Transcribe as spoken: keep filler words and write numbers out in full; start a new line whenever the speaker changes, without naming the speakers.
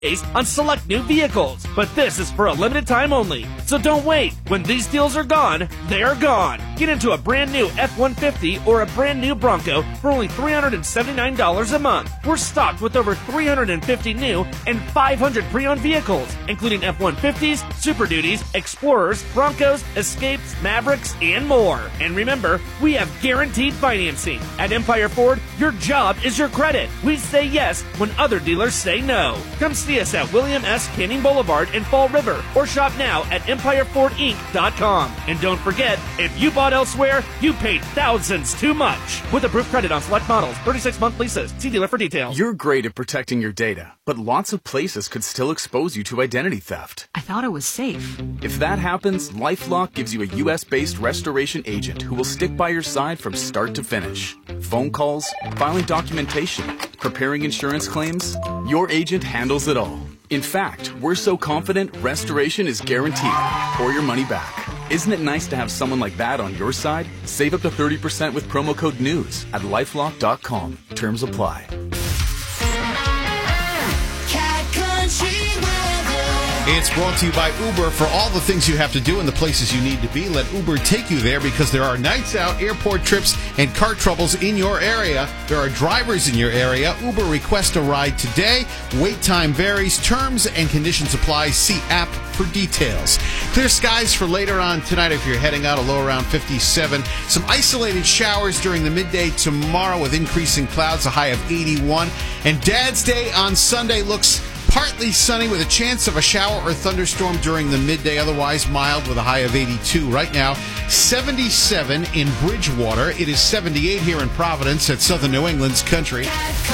days on select new vehicles. But this is for a limited time only, so don't wait. When these deals are gone, they're gone. Get into a brand new F one fifty or a brand new Bronco for only three hundred seventy-nine dollars a month. We're stocked with over three hundred fifty new and five hundred pre-owned vehicles, including F one fifties, Super Duties, Explorers, Broncos, Escapes, Mavericks, and more. And remember, we have guaranteed financing. At Empire Ford, your job is your credit. We say yes when other dealers say no. Come see us at William S. Canning Boulevard in Fall River or shop now at empire ford inc dot com. And don't forget, if you bought elsewhere, you paid thousands too much. With approved credit on select models, thirty-six month leases. See dealer for details.
You're great at protecting your data, but lots of places could still expose you to identity theft.
I thought it was safe.
If that happens, LifeLock gives you a U S based restoration agent who will stick by your side from start to finish. Phone calls, filing documentation, preparing insurance claims, your agent handles it all. In fact, we're so confident restoration is guaranteed or your money back. Isn't it nice to have someone like that on your side? Save up to thirty percent with promo code NEWS at lifelock dot com. Terms apply.
It's brought to you by Uber. For all the things you have to do and the places you need to be, let Uber take you there, because there are nights out, airport trips, and car troubles in your area. There are drivers in your area. Uber request a ride today. Wait time varies. Terms and conditions apply. See app for details. Clear skies for later on tonight if you're heading out, a low around fifty-seven. Some isolated showers during the midday tomorrow with increasing clouds, a high of eighty-one. And Dad's Day on Sunday looks partly sunny with a chance of a shower or thunderstorm during the midday, otherwise mild with a high of eighty-two. Right now, seventy-seven in Bridgewater. It is seventy-eight here in Providence at Southern New England's Country.